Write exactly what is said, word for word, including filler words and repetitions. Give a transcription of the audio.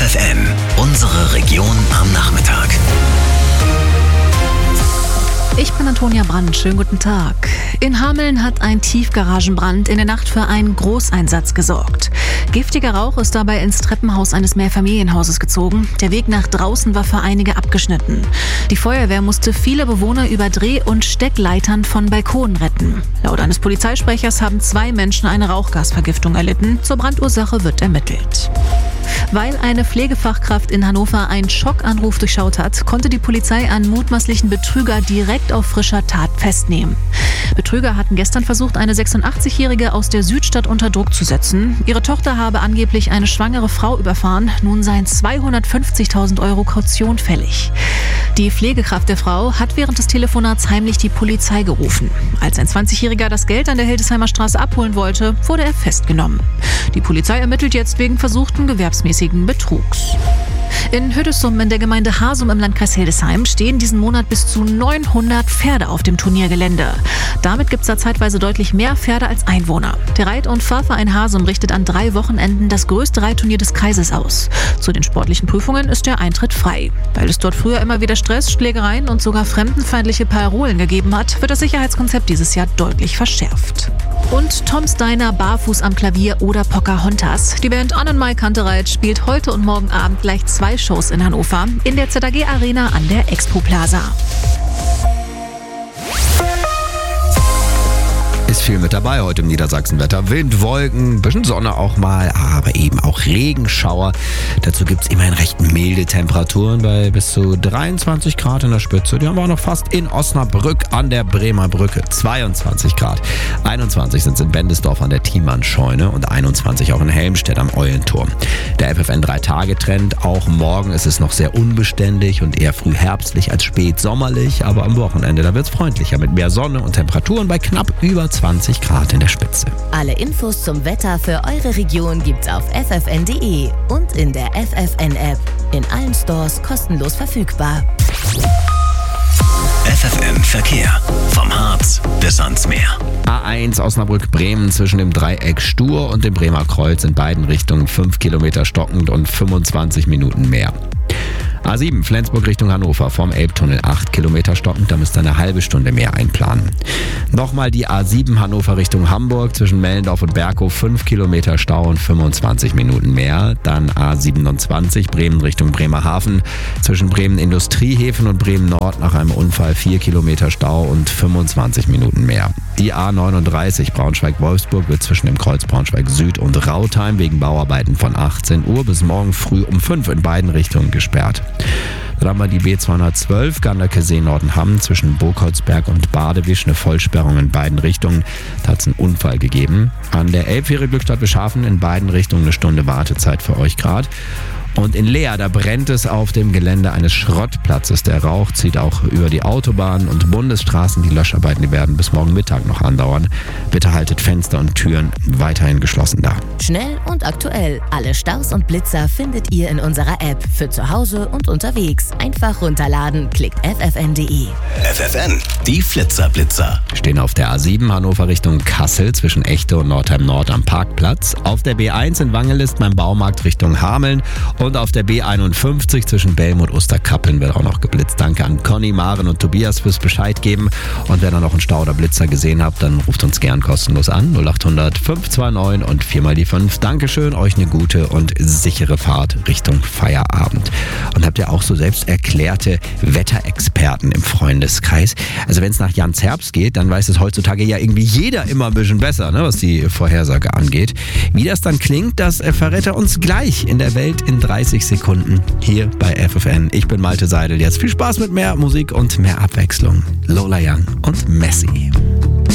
F F N, unsere Region am Nachmittag. Ich bin Antonia Brandt, schönen guten Tag. In Hameln hat ein Tiefgaragenbrand in der Nacht für einen Großeinsatz gesorgt. Giftiger Rauch ist dabei ins Treppenhaus eines Mehrfamilienhauses gezogen. Der Weg nach draußen war für einige abgeschnitten. Die Feuerwehr musste viele Bewohner über Dreh- und Steckleitern von Balkonen retten. Laut eines Polizeisprechers haben zwei Menschen eine Rauchgasvergiftung erlitten. Zur Brandursache wird ermittelt. Weil eine Pflegefachkraft in Hannover einen Schockanruf durchschaut hat, konnte die Polizei einen mutmaßlichen Betrüger direkt auf frischer Tat festnehmen. Betrüger hatten gestern versucht, eine sechsundachtzigjährige aus der Südstadt unter Druck zu setzen. Ihre Tochter habe angeblich eine schwangere Frau überfahren. Nun seien zweihundertfünfzigtausend Euro Kaution fällig. Die Pflegekraft der Frau hat während des Telefonats heimlich die Polizei gerufen. Als ein zwanzigjähriger das Geld an der Hildesheimer Straße abholen wollte, wurde er festgenommen. Die Polizei ermittelt jetzt wegen versuchten gewerbsmäßigen Betrugs. In Hüddesum in der Gemeinde Hasum im Landkreis Hildesheim stehen diesen Monat bis zu neunhundert Pferde auf dem Turniergelände. Damit gibt es da zeitweise deutlich mehr Pferde als Einwohner. Der Reit- und Fahrverein Hasum richtet an drei Wochenenden das größte Reitturnier des Kreises aus. Zu den sportlichen Prüfungen ist der Eintritt frei. Weil es dort früher immer wieder Stress, Schlägereien und sogar fremdenfeindliche Parolen gegeben hat, wird das Sicherheitskonzept dieses Jahr deutlich verschärft. Und Tom Steiner barfuß am Klavier oder Pocahontas. Die Band Annenmai Kantereit spielt heute und morgen Abend gleich zwei Shows in Hannover in der Z A G Arena an der Expo Plaza. Ist viel mit dabei heute im Niedersachsenwetter. Wind, Wolken, bisschen Sonne auch mal, aber eben auch Regenschauer. Dazu gibt es immerhin recht milde Temperaturen bei bis zu dreiundzwanzig Grad in der Spitze. Die haben wir auch noch fast in Osnabrück an der Bremer Brücke. zweiundzwanzig Grad. einundzwanzig sind es in Bendesdorf an der Thiemann-Scheune und einundzwanzig auch in Helmstedt am Eulenturm. Der F F N drei Tage Trend. Auch morgen ist es noch sehr unbeständig und eher früh herbstlich als spät sommerlich. Aber am Wochenende, da wird es freundlicher mit mehr Sonne und Temperaturen bei knapp über zwanzig Grad in der Spitze. Alle Infos zum Wetter für eure Region gibt's auf f f n punkt d e und in der F F N App. In allen Stores kostenlos verfügbar. F F N Verkehr. Vom Harz bis ans Meer. A eins Osnabrück-Bremen zwischen dem Dreieck Stur und dem Bremer Kreuz in beiden Richtungen fünf Kilometer stockend und fünfundzwanzig Minuten mehr. A sieben Flensburg Richtung Hannover vom Elbtunnel acht Kilometer stockend, da müsst ihr eine halbe Stunde mehr einplanen. Nochmal die A sieben Hannover Richtung Hamburg zwischen Mellendorf und Berkow fünf Kilometer Stau und fünfundzwanzig Minuten mehr. Dann A siebenundzwanzig Bremen Richtung Bremerhaven zwischen Bremen Industriehäfen und Bremen Nord nach einem Unfall vier Kilometer Stau und fünfundzwanzig Minuten mehr. Die A neununddreißig Braunschweig-Wolfsburg wird zwischen dem Kreuz Braunschweig Süd und Rautheim wegen Bauarbeiten von achtzehn Uhr bis morgen früh um fünf in beiden Richtungen gesperrt. Dann haben wir die B zweihundertzwölf Ganderkesee-Nordenham zwischen Burgholzberg und Badewisch, eine Vollsperrung in beiden Richtungen. Da hat es einen Unfall gegeben. An der Elbfähre Glückstadt-Beschaffen in beiden Richtungen eine Stunde Wartezeit für euch gerade. Und in Leer, da brennt es auf dem Gelände eines Schrottplatzes. Der Rauch zieht auch über die Autobahnen und Bundesstraßen. Die Löscharbeiten, die werden bis morgen Mittag noch andauern. Bitte haltet Fenster und Türen weiterhin geschlossen da. Schnell und aktuell. Alle Staus und Blitzer findet ihr in unserer App. Für zu Hause und unterwegs. Einfach runterladen. Klickt f f n punkt d e. F F N, die Flitzer-Blitzer. Stehen auf der A sieben Hannover Richtung Kassel zwischen Echte und Nordheim Nord am Parkplatz. Auf der B eins in Wangelist beim Baumarkt Richtung Hameln. Und auf der B einundfünfzig zwischen Belm und Osterkappeln wird auch noch geblitzt. Danke an Conny, Maren und Tobias fürs Bescheid geben. Und wenn ihr noch einen Stau oder Blitzer gesehen habt, dann ruft uns gern kostenlos an. null acht hundert fünf zwei neun und vier mal die fünf. Dankeschön, euch eine gute und sichere Fahrt Richtung Feierabend. Und habt ihr auch so selbst erklärte Wetterexperten im Freundeskreis? Also wenn es nach Jans Herbst geht, dann weiß es heutzutage ja irgendwie jeder immer ein bisschen besser, ne, was die Vorhersage angeht. Wie das dann klingt, das verrät er uns gleich in der Welt in dreißig Sekunden hier bei F F N. Ich bin Malte Seidel. Jetzt viel Spaß mit mehr Musik und mehr Abwechslung. Lola Young und Messi.